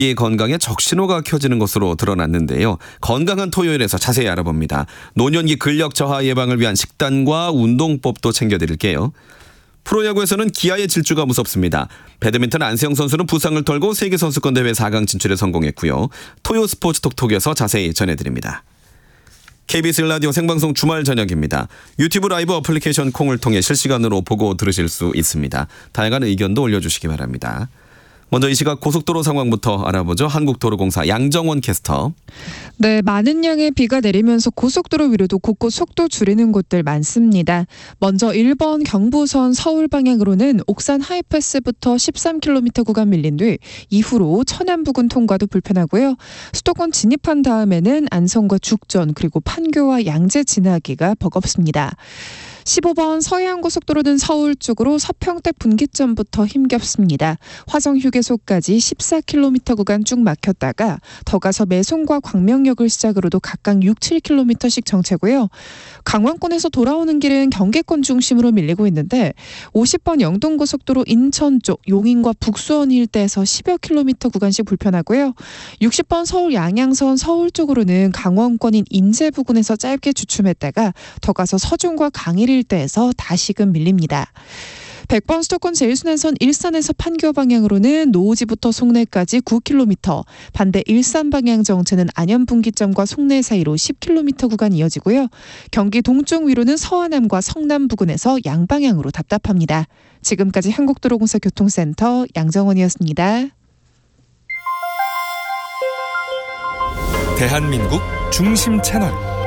이 건강에 적신호가 켜지는 것으로 드러났는데요. 건강한 토요일에서 자세히 알아봅니다. 노년기 근력 저하 예방을 위한 식단과 운동법도 챙겨드릴게요. 프로야구에서는 기아의 질주가 무섭습니다. 배드민턴 안세영 선수는 부상을 털고 세계선수권대회 4강 진출에 성공했고요. 토요 스포츠 톡톡에서 자세히 전해드립니다. KBS 라디오 생방송 주말 저녁입니다. 유튜브 라이브 어플리케이션 콩을 통해 실시간으로 보고 들으실 수 있습니다. 다양한 의견도 올려주시기 바랍니다. 먼저 이 시각 고속도로 상황부터 알아보죠. 한국도로공사 양정원 캐스터. 네, 많은 양의 비가 내리면서 고속도로 위로도 곳곳 속도 줄이는 곳들 많습니다. 먼저 1번 경부선 서울 방향으로는 옥산 하이패스부터 13km 구간 밀린 뒤 이후로 천안 부근 통과도 불편하고요. 수도권 진입한 다음에는 안성과 죽전 그리고 판교와 양재 지나기가 버겁습니다. 15번 서해안고속도로는 서울 쪽으로 서평택 분기점부터 힘겹습니다. 화정휴게소까지 14km 구간 쭉 막혔다가 더 가서 매송과 광명역을 시작으로도 각각 6, 7km씩 정체고요. 강원권에서 돌아오는 길은 경계권 중심으로 밀리고 있는데 50번 영동고속도로 인천 쪽 용인과 북수원 일대에서 10여 킬로미터 구간씩 불편하고요. 60번 서울 양양선 서울 쪽으로는 강원권인 인제 부근에서 짧게 주춤했다가 더 가서 서중과 강일 일대에서 다시금 밀립니다. 100번 수도권 제일순환선 일산에서 판교 방향으로는 노오지부터 송내까지 9km, 반대 일산 방향 정체는 안현분기점과 송내 사이로 10km 구간 이어지고요. 경기 동쪽 위로는 서안암과 성남 부근에서 양방향으로 답답합니다. 지금까지 한국도로공사 교통센터 양정원이었습니다. 대한민국 중심 채널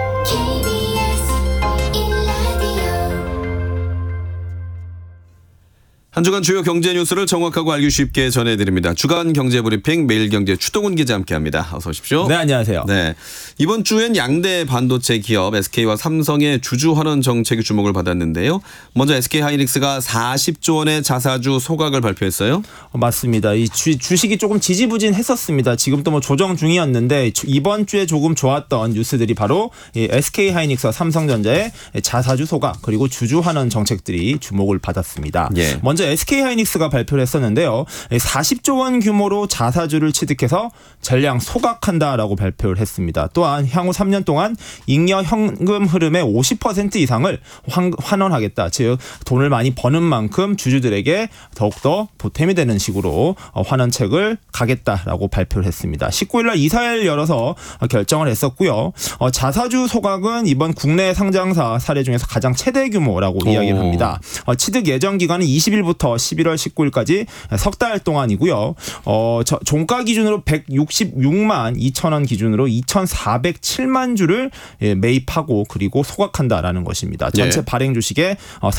한 주간 주요 경제 뉴스를 정확하고 알기 쉽게 전해드립니다. 주간 경제브리핑 매일경제 추동훈 기자 함께합니다. 어서 오십시오. 네, 안녕하세요. 네, 이번 주엔 양대 반도체 기업 SK와 삼성의 주주 환원 정책이 주목을 받았는데요. 먼저 SK하이닉스가 40조 원의 자사주 소각을 발표했어요. 맞습니다. 이 주식이 조금 지지부진했었습니다. 지금도 뭐 조정 중이었는데 이번 주에 조금 좋았던 뉴스들이 바로 SK하이닉스와 삼성전자의 자사주 소각 그리고 주주 환원 정책들이 주목을 받았습니다. 예. 먼저 SK하이닉스가 발표를 했었는데요. 40조 원 규모로 자사주를 취득해서 전량 소각한다라고 발표를 했습니다. 또한 향후 3년 동안 잉여 현금 흐름의 50% 이상을 환원하겠다. 즉 돈을 많이 버는 만큼 주주들에게 더욱더 보탬이 되는 식으로 환원책을 가겠다라고 발표를 했습니다. 19일 날 이사회를 열어서 결정을 했었고요. 자사주 소각은 이번 국내 상장사 사례 중에서 가장 최대 규모라고 이야기를 합니다. 취득 예정 기간은 20일부터 11월 19일까지 석 달 동안이고요. 종가 기준으로 166만 2천 원 기준으로 2,407만 주를 매입하고 그리고 소각한다라는 것입니다. 전체 발행 주식의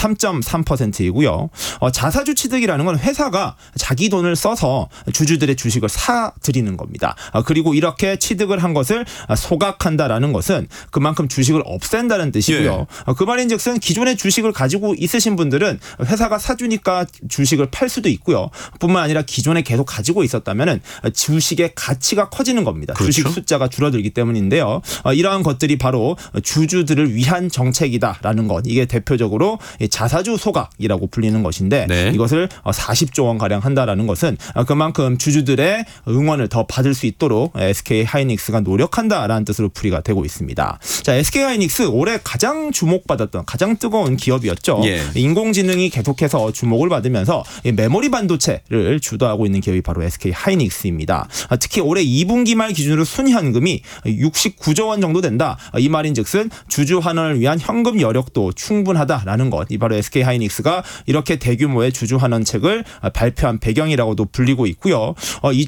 3.3%이고요. 자사주 취득이라는 건 회사가 자기 돈을 써서 주주들의 주식을 사들이는 겁니다. 그리고 이렇게 취득을 한 것을 소각한다라는 것은 그만큼 주식을 없앤다는 뜻이고요. 그 말인즉슨 기존의 주식을 가지고 있으신 분들은 회사가 사주니까 주식을 팔 수도 있고요. 뿐만 아니라 기존에 계속 가지고 있었다면 주식의 가치가 커지는 겁니다. 그렇죠? 주식 숫자가 줄어들기 때문인데요. 이러한 것들이 바로 주주들을 위한 정책이다라는 것. 이게 대표적으로 자사주 소각이라고 불리는 것인데 이것을 40조 원가량 한다라는 것은 그만큼 주주들의 응원을 더 받을 수 있도록 SK하이닉스가 노력한다라는 뜻으로 풀이가 되고 있습니다. 자, SK하이닉스 올해 가장 주목받았던 가장 뜨거운 기업이었죠. 인공지능이 계속해서 주목을 받으면서 메모리 반도체를 주도하고 있는 기업이 바로 SK하이닉스입니다. 특히 올해 2분기 말 기준으로 순현금이 69조 원 정도 된다. 이 말인즉슨 주주 환원을 위한 현금 여력도 충분하다라는 것. 이 바로 SK하이닉스가 이렇게 대규모의 주주 환원책을 발표한 배경이라고도 불리고 있고요.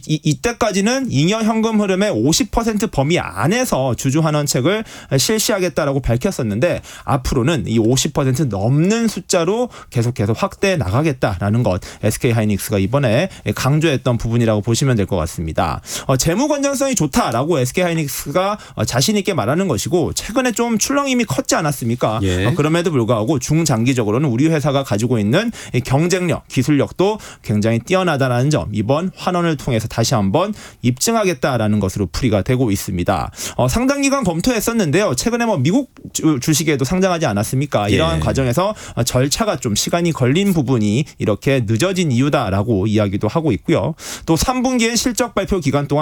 이때까지는 잉여 현금 흐름의 50% 범위 안에서 주주 환원책을 실시하겠다라고 밝혔었는데 앞으로는 이 50% 넘는 숫자로 계속해서 확대해 나가겠다라는 것. SK하이닉스가 이번에 강조했던 부분이라고 보시면 될 것 같습니다. 재무 건전성이 좋다라고 SK하이닉스가 자신 있게 말하는 것이고 최근에 좀 출렁임이 컸지 않았습니까? 그럼에도 불구하고 중장기적으로는 우리 회사가 가지고 있는 경쟁력, 기술력도 굉장히 뛰어나다라는 점 이번 환원을 통해서 다시 한번 입증하겠다라는 것으로 풀이가 되고 있습니다. 상당 기간 검토했었는데요. 최근에 뭐 미국 주식에도 상장하지 않았습니까? 이러한 과정에서 절차가 좀 시간이 걸린 부분이 이렇게 늦어진 이유다라고 이야기도 하고 있고요. 또 3분기의 실적 발표 기간 동안